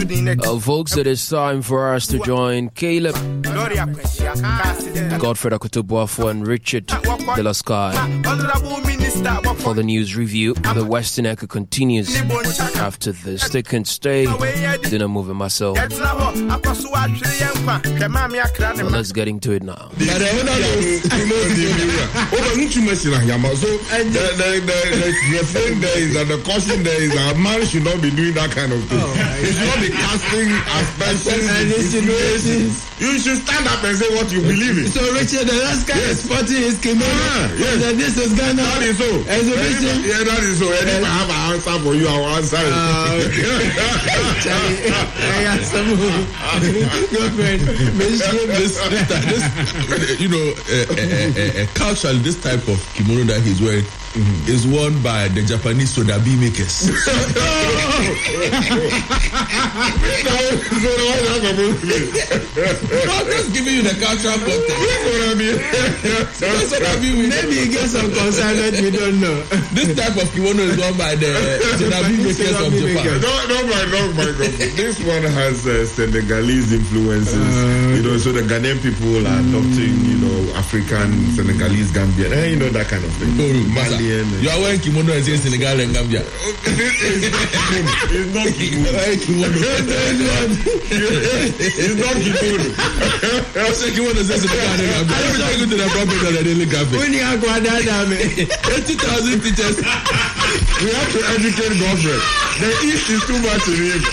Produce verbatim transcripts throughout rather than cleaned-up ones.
Uh, folks, it is time for us to join Caleb, Godfred Akutubuafo, and Richard De La Sky for the news review. The Western Echo continues after this. They can stay. Dinner moving myself. Well, let's get into it now. The, the, the thing there is that the caution there is that a man should not be doing that kind of thing. Oh, he should not be casting aspersions and insinuations. You should stand up and say what you believe in. So Richard, the last guy is sporting his kimono. Ah, yes. And this is Ghana. That is so. Exhibition. Yeah, that is so. And if I have an answer for you, I will answer it. Uh, you know, uh, uh, uh, uh, culturally, this type of kimono that he's wearing mm-hmm. is worn by the Japanese sodabi makers. I'm just giving you the cultural context. Maybe you get some consignment we don't know. This type of kimono is worn by the sodabi makers of Japan. No, no, my no, my God. This one has uh, Senegalese influences. Uh, you know, so the Ghanaian people are adopting, you know, African, Senegalese, Gambian, eh, you know, that kind of thing. No, Malian. You are wearing kimono and saying Senegal and Gambia. This is it's not kimono. It's not kimono. I said kimono says Senegal and Gambia. Let me take you to the prophet of the daily graphic. eighty thousand teachers. We have to educate Godfred. The East is too much in him.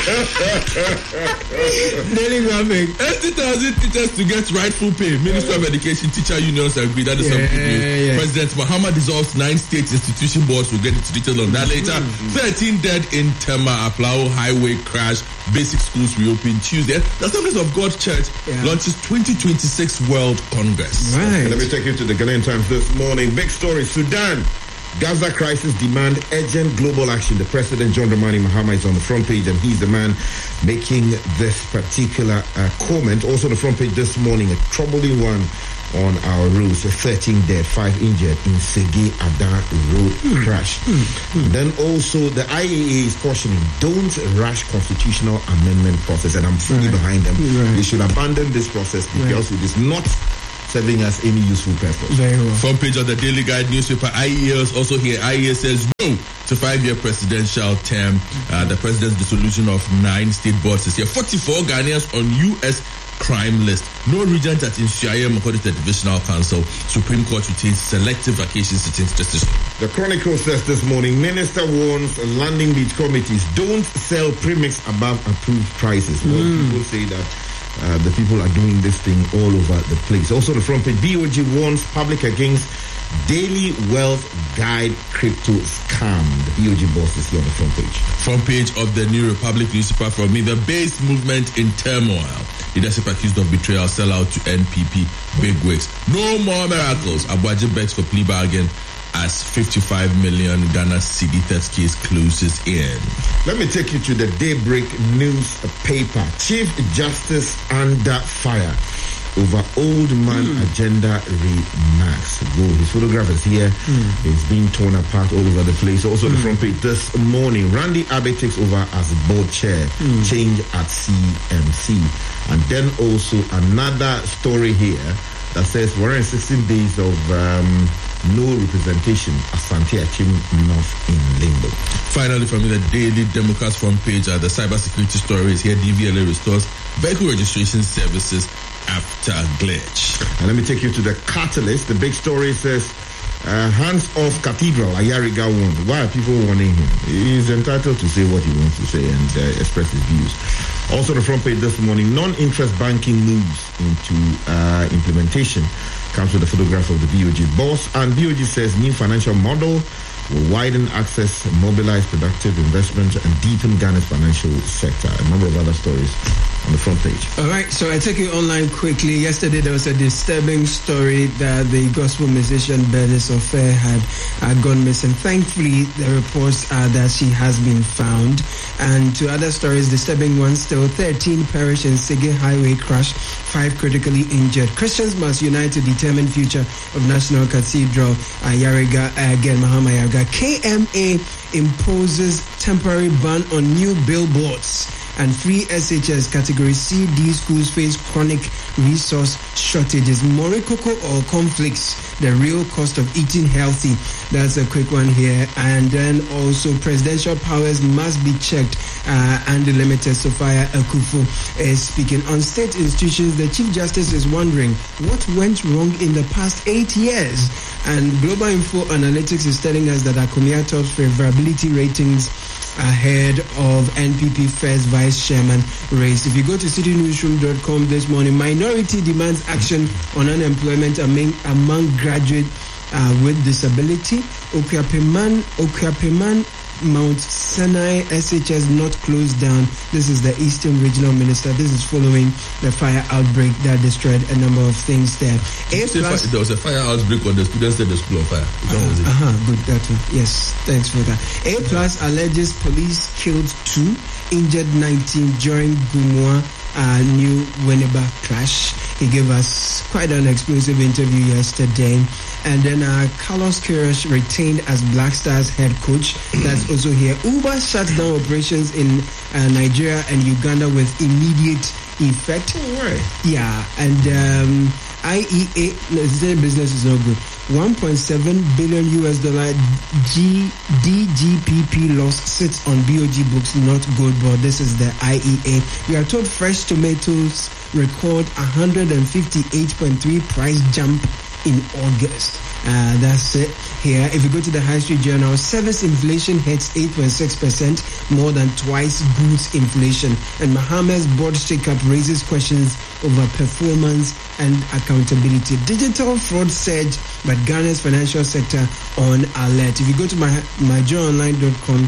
Daily graphic. eighty thousand teachers to get rightful pay. Minister of Education, teacher unions agree. That is yeah, something new. Yeah. President Mahama dissolves nine state institution boards. We'll get into details on that later. Mm-hmm. thirteen dead in Tema Aplao highway crash. Basic schools reopen Tuesday. The Assemblies of God Church yeah. launches twenty twenty-six World Congress. Right. Okay, let me take you to the Ghanaian Times this morning. Big story. Sudan. Gaza crisis demand urgent global action. The President, John Dramani Mahama, is on the front page, and he's the man making this particular uh, comment. Also, the front page this morning, a troubling one on our roads. thirteen dead, five injured in Sege Ada road mm. crash. Mm. Mm. Then also, the I A A is cautioning, don't rush constitutional amendment process, and I'm fully right. behind them. Right. They should abandon this process because right. it is not serving us any useful purpose. Very well. Front page of the Daily Guide newspaper, I E A is also here. I E A says no to five-year presidential term. Uh, the president's dissolution of nine state boards is here. forty-four Ghanaians on U S crime list. No regent at Insuayem according to the Divisional Council. Supreme Court retains selective vacation sitting justice. The Chronicle says this morning, Minister warns landing beach committees don't sell premix above approved prices. Mm. Well, people say that Uh, the people are doing this thing all over the place. Also, the front page, B O G warns public against daily wealth guide crypto scam. The B O G boss is here on the front page. Front page of the New Republic newspaper from me. The base movement in turmoil. Leadership accused of betrayal, sell out to N P P bigwigs. No more miracles. Abuaji begs for plea bargain as fifty-five million Ghana cedi theft case closes in. Let me take you to the Daybreak newspaper. Chief Justice under fire over old man mm. agenda remarks. Go. His photograph is here. Mm. It's being torn apart all over the place. Also, mm. the front page this morning, Randy Abbey takes over as board chair. Mm. Change at C M C. And then also another story here that says one hundred sixteen days of um, no representation. Asante Achim North in limbo. Finally, from the Daily Democrats front page, uh, the cybersecurity story is here. D V L A restores vehicle registration services after glitch. And let me take you to the Catalyst. The big story says, uh, hands-off Cathedral, Ayariga won. Why are people warning him? He's entitled to say what he wants to say and uh, express his views. Also, the front page this morning, non-interest banking moves into uh, implementation. Comes with a photograph of the B O G boss. And B O G says new financial model will widen access, mobilize productive investment, and deepen Ghana's financial sector. A number of other stories on the front page. All right, so I take you online quickly. Yesterday there was a disturbing story that the gospel musician Bernice Ofer had uh, gone missing. Thankfully, the reports are that she has been found. And to other stories, disturbing ones still. thirteen perished in Sege highway crash, five critically injured. Christians must unite to determine future of National Cathedral. Ayariga, again, Mahama Ayariga. K M A imposes temporary ban on new billboards and free S H S Category C D schools face chronic resource shortages. Morikoko or conflicts, the real cost of eating healthy. That's a quick one here. And then also presidential powers must be checked. Uh, and the limited Sophia Akufo is speaking. On state institutions, the Chief Justice is wondering what went wrong in the past eight years. And Global Info Analytics is telling us that Akumia tops favorability ratings ahead of N P P first vice chairman race. If you go to city newsroom dot com this morning, minority demands action on unemployment among, among graduates uh, with disability. Okuapeman, Okuapeman Mount Sinai S H S not closed down. This is the Eastern Regional Minister. This is following the fire outbreak that destroyed a number of things there. A plus, there was a fire outbreak when the students said the school on fire. Uh-huh, uh-huh, good, that one. Yes, thanks for that. A plus alleges police killed two, injured nineteen during Gumua uh, New Winneba clash. He gave us quite an explosive interview yesterday. And then uh, Carlos Queiroz retained as Black Stars head coach. That's also here. Uber shuts down operations in uh, Nigeria and Uganda with immediate effect. Oh, right. Yeah, and um, I E A, no, the business is not good. one point seven billion U S dollar G, D G P P loss sits on B O G books, not good, but this is the I E A. We are told fresh tomatoes record one hundred fifty-eight point three price jump in August. Uh, that's it here. If you go to the High Street Journal, service inflation hits eight point six percent, more than twice goods inflation. And Mahama's board shakeup raises questions over performance and accountability. Digital fraud surge, but Ghana's financial sector on alert. If you go to my my joy online dot com,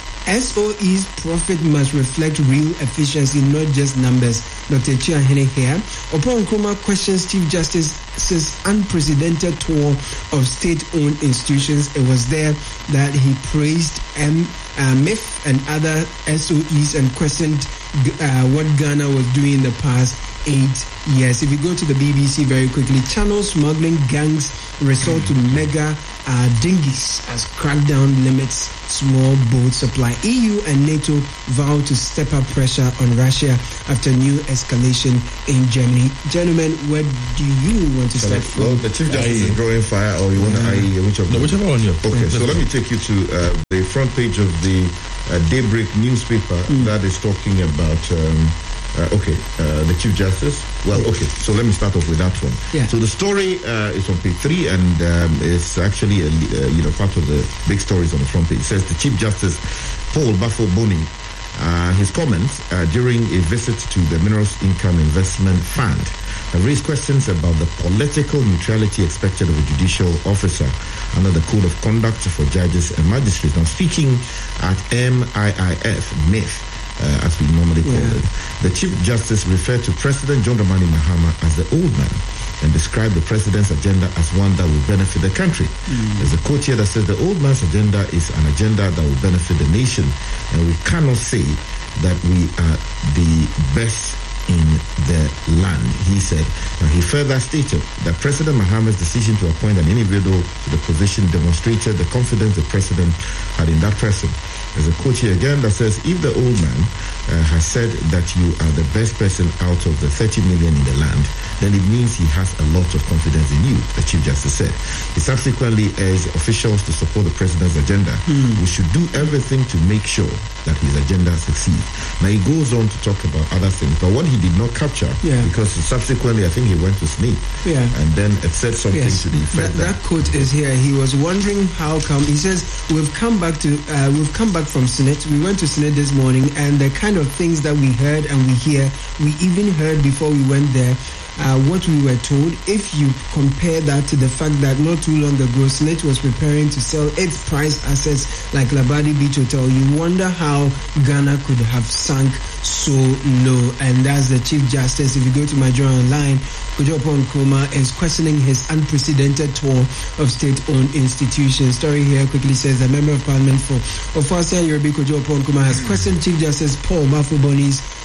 S O E's profit must reflect real efficiency, not just numbers. Doctor Chiahene here. Oppong Nkrumah questions Chief Justice's unprecedented tour of state-owned institutions. It was there that he praised M, uh, M I F and other S O Es and questioned uh, what Ghana was doing in the past eight years. If you go to the B B C very quickly, channel smuggling gangs resort to mega uh, dinghies as crackdown limits small boat supply. E U and NATO vow to step up pressure on Russia after new escalation in Germany. Gentlemen, where do you want to start from? Well, the Chief Justice is drawing fire, or you want to I E A? Which of no, whichever one you have. Okay, so let me take you to uh, the front page of the uh, Daybreak newspaper mm. that is talking about um, Uh, okay, uh, the Chief Justice. Well, okay, so let me start off with that one. Yeah. So the story uh, is on page three, and um, it's actually a, uh, you know part of the big stories on the front page. It says the Chief Justice Paul Bafo Boni, uh, his comments uh, during a visit to the Minerals Income Investment Fund have raised questions about the political neutrality expected of a judicial officer under the Code of Conduct for Judges and Magistrates. Now, speaking at M I I F, M I F. Uh, as we normally call yeah. it. The Chief Justice referred to President John Dramani Mahama as the old man and described the president's agenda as one that will benefit the country. Mm. There's a quote here that says the old man's agenda is an agenda that will benefit the nation, and we cannot say that we are the best in the land, he said. Now, he further stated that President Mahama's decision to appoint an individual to the position demonstrated the confidence the president had in that person. There's a quote here again that says, if the old man uh, has said that you are the best person out of the thirty million in the land, then it means he has a lot of confidence in you, the Chief Justice said. He subsequently urged officials to support the president's agenda. Mm. We should do everything to make sure that his agenda succeeds. Now, he goes on to talk about other things, but what he did not capture, yeah. because subsequently I think he went to sleep, yeah. and then it said something yes. to the effect that, that, that quote is here. He was wondering how come, he says, we've come back to, uh, we've come back from Senate. We went to Senate this morning, and the kind of things that we heard and we hear, we even heard before we went there, uh, what we were told. If you compare that to the fact that not too long ago, Senate was preparing to sell its prized assets like Labadi Beach Hotel, you wonder how Ghana could have sunk so low. And that's the Chief Justice. If you go to my journal online, Kojo Oppong Nkrumah is questioning his unprecedented tour of state-owned institutions. Story here quickly says the Member of Parliament for Ofoasia Yoruba, Kojo Oppong Nkrumah, has questioned Chief Justice Paul Bafo Boni's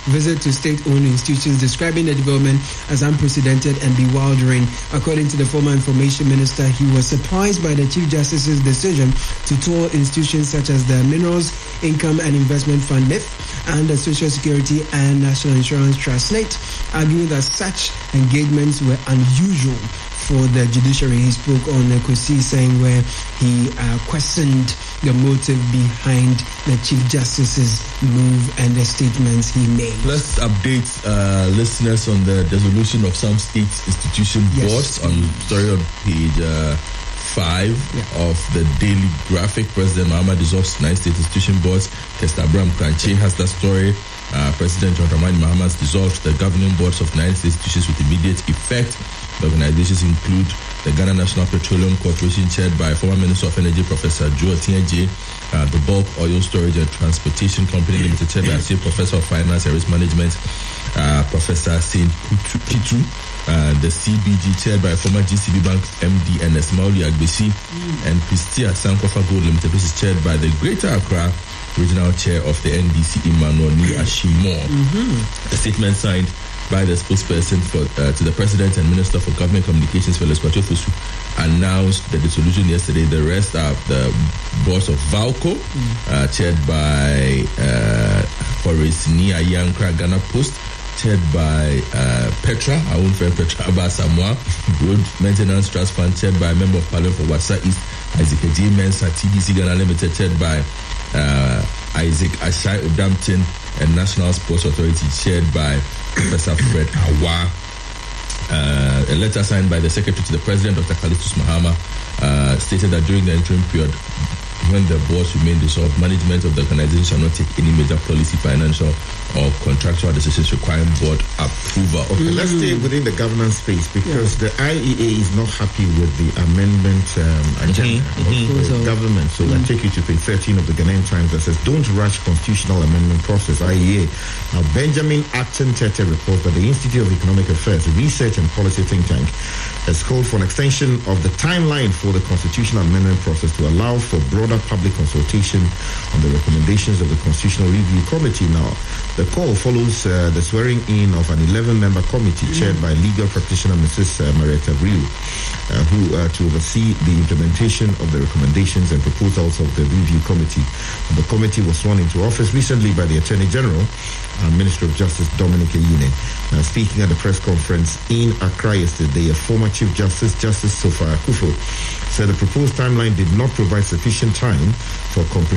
visit to state-owned institutions, describing the development as unprecedented and bewildering. According to the former information minister, he was surprised by the Chief Justice's decision to tour institutions such as the Minerals Income and Investment Fund, M I F, and the Social Security and National Insurance Trust, N I T, arguing that such engagements were unusual for the judiciary. He spoke on the Kosi saying where he uh, questioned the motive behind the Chief Justice's move and the statements he made. Let's update uh, listeners on the dissolution of some state institution yes. boards. On story on page uh, five yeah. of the Daily Graphic. President Mahama dissolves nine state institution boards. Kester Abraham Kranche has that story. Uh, President John Dramani Mahama has dissolved the governing boards of nine institutions with immediate effect. The organizations include the Ghana National Petroleum Corporation, chaired by former Minister of Energy Professor Joe Otienje, uh, the Bulk Oil Storage and Transportation Company Limited, chaired by State Professor of Finance and Risk Management, uh, Professor Saint Kitu, uh, the C B G, chaired by former G C B Bank M D and Esmauli Agbesi, mm. and Pristia Sankofa Gold Limited, which is chaired by the Greater Accra Regional Chair of the N D C, Emmanuel Ni Ashimo. Mm-hmm. A statement signed by the spokesperson for uh, to the President and Minister for Government Communications, Felix Kwacho Fosu, announced the dissolution yesterday. The rest are the boards of Valco, mm. uh, chaired by uh, Horace Nia Yankra, Ghana Post, chaired by uh, Petra, our own friend Petra Abba Samoa, Road Maintenance Trust Fund, chaired by a Member of Parliament for Wassa East, Isaac J. Mensa, T D C Ghana Limited, chaired by uh, Isaac Ashai Odampton, and National Sports Authority, chaired by Professor Fred Awa. Uh, a letter signed by the Secretary to the President, Doctor Callistus Mahama, uh, stated that during the interim period, when the boards remain dissolved, management of the organization shall not take any major policy, financial, or contractual decisions requiring board approval. Okay, mm-hmm. let's stay within the governance space, because yeah. the I E A is not happy with the amendment um, agenda mm-hmm. of mm-hmm. the so, government. So mm-hmm. I take you to page thirteen of the Ghanaian Times that says, "Don't rush constitutional amendment process, I E A." Now, Benjamin Acton Tete reports that the Institute of Economic Affairs Research and Policy think tank has called for an extension of the timeline for the constitutional amendment process to allow for broader public consultation on the recommendations of the Constitutional Review Committee. Now, the call follows uh, the swearing in of an eleven-member committee chaired by legal practitioner Missus Uh, Marietta Briu, uh, who uh, to oversee the implementation of the recommendations and proposals of the Review Committee. And the committee was sworn into office recently by the Attorney General, uh, Minister of Justice Dominic Ayine. Now, speaking at the press conference in Accra yesterday, a former Chief Justice, Justice Sofa Akufo, said the proposed timeline did not provide sufficient time for comprehensive